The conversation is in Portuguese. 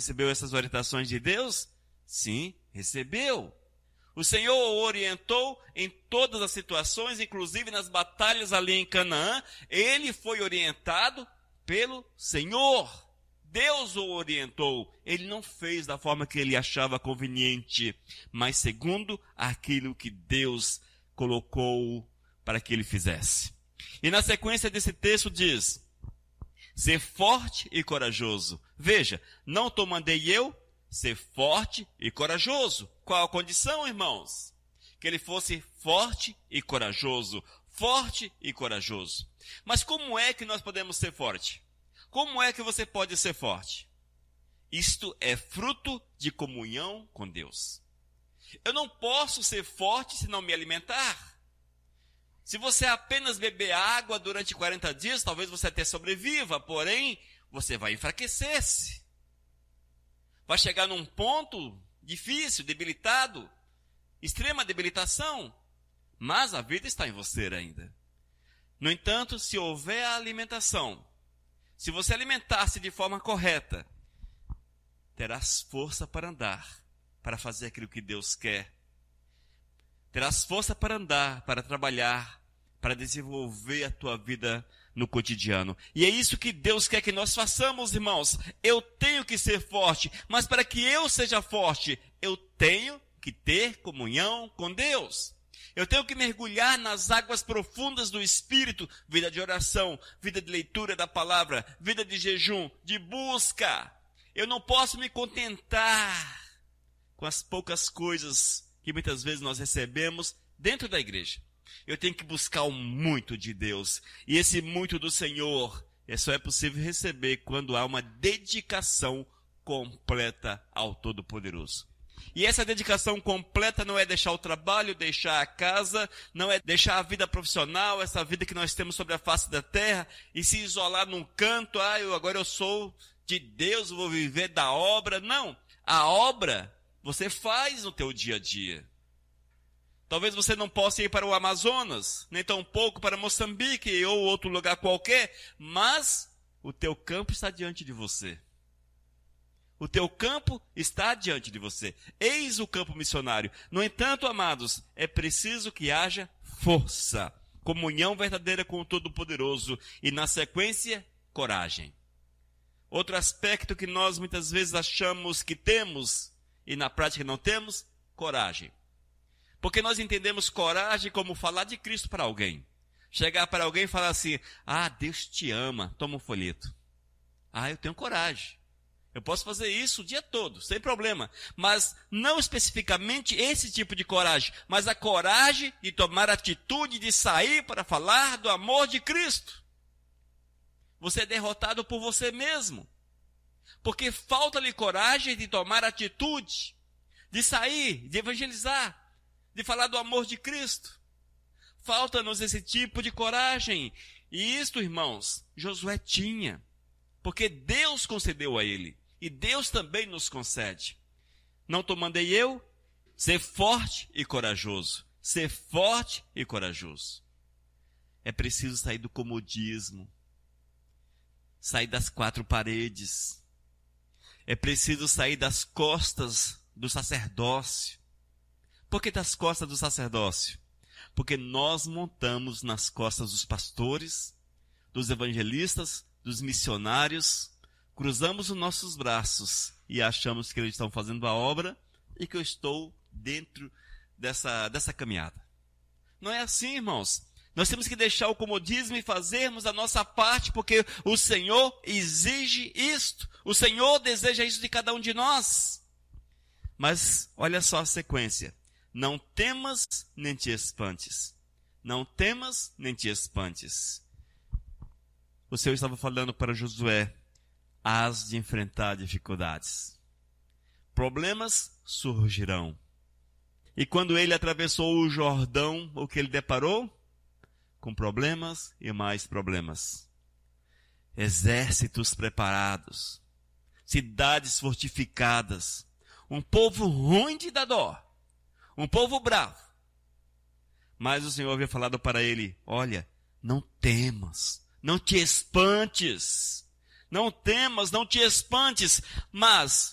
recebeu essas orientações de Deus? Sim, recebeu. O Senhor o orientou em todas as situações, inclusive nas batalhas ali em Canaã. Ele foi orientado pelo Senhor. Deus o orientou. Ele não fez da forma que ele achava conveniente, mas segundo aquilo que Deus colocou para que ele fizesse. E na sequência desse texto diz: ser forte e corajoso. Veja, não te mandei eu ser forte e corajoso. Qual a condição, irmãos? Que ele fosse forte e corajoso. Forte e corajoso. Mas como é que nós podemos ser forte? Como é que você pode ser forte? Isto é fruto de comunhão com Deus. Eu não posso ser forte se não me alimentar. Se você apenas beber água durante 40 dias, talvez você até sobreviva, porém, você vai enfraquecer-se. Vai chegar num ponto difícil, debilitado, extrema debilitação, mas a vida está em você ainda. No entanto, se houver a alimentação, se você alimentar-se de forma correta, terás força para andar, para fazer aquilo que Deus quer. Terás força para andar, para trabalhar, para desenvolver a tua vida no cotidiano. E é isso que Deus quer que nós façamos, irmãos. Eu tenho que ser forte, mas para que eu seja forte, eu tenho que ter comunhão com Deus. Eu tenho que mergulhar nas águas profundas do Espírito, vida de oração, vida de leitura da palavra, vida de jejum, de busca. Eu não posso me contentar com as poucas coisas que muitas vezes nós recebemos dentro da igreja. Eu tenho que buscar o muito de Deus. E esse muito do Senhor só é possível receber quando há uma dedicação completa ao Todo-Poderoso. E essa dedicação completa não é deixar o trabalho, deixar a casa, não é deixar a vida profissional, essa vida que nós temos sobre a face da terra, e se isolar num canto, agora eu sou de Deus, vou viver da obra. Não, a obra você faz no teu dia a dia. Talvez você não possa ir para o Amazonas, nem tampouco para Moçambique ou outro lugar qualquer, mas o teu campo está diante de você. O teu campo está diante de você. Eis o campo missionário. No entanto, amados, é preciso que haja força, comunhão verdadeira com o Todo-Poderoso e, na sequência, coragem. Outro aspecto que nós muitas vezes achamos que temos e na prática não temos, coragem. Porque nós entendemos coragem como falar de Cristo para alguém. Chegar para alguém e falar assim: Deus te ama, toma um folheto. Eu tenho coragem. Eu posso fazer isso o dia todo, sem problema. Mas não especificamente esse tipo de coragem, mas a coragem de tomar atitude de sair para falar do amor de Cristo. Você é derrotado por você mesmo. Porque falta-lhe coragem de tomar atitude, de sair, de evangelizar, de falar do amor de Cristo. Falta-nos esse tipo de coragem. E isto, irmãos, Josué tinha. Porque Deus concedeu a ele. E Deus também nos concede. Não te mandei eu? Ser forte e corajoso. Ser forte e corajoso. É preciso sair do comodismo. Sair das quatro paredes. É preciso sair das costas do sacerdócio. Por que das costas do sacerdócio? Porque nós montamos nas costas dos pastores, dos evangelistas, dos missionários, cruzamos os nossos braços e achamos que eles estão fazendo a obra e que eu estou dentro dessa caminhada. Não é assim, irmãos. Nós temos que deixar o comodismo e fazermos a nossa parte, porque o Senhor exige isto. O Senhor deseja isso de cada um de nós. Mas olha só a sequência. Não temas nem te espantes. Não temas nem te espantes. O Senhor estava falando para Josué: hás de enfrentar dificuldades. Problemas surgirão. E quando ele atravessou o Jordão, o que ele deparou? Com problemas e mais problemas. Exércitos preparados. Cidades fortificadas. Um povo ruim de dar dó. Um povo bravo. Mas o Senhor havia falado para ele: olha, não temas, não te espantes. Não temas, não te espantes, mas